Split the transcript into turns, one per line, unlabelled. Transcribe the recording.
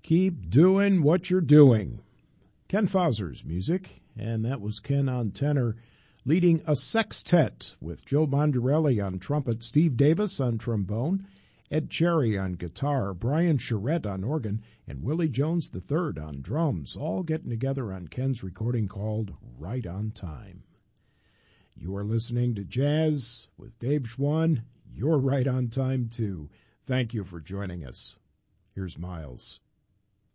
Keep doing what you're doing. Ken Fauser's music, and that was Ken on tenor, leading a sextet with Joe Mondarelli on trumpet, Steve Davis on trombone, Ed Cherry on guitar, Brian Charette on organ, and Willie Jones III on drums, all getting together on Ken's recording called Right on Time. You are listening to Jazz with Dave Schwann. You're right on time, too. Thank you for joining us. Here's Miles.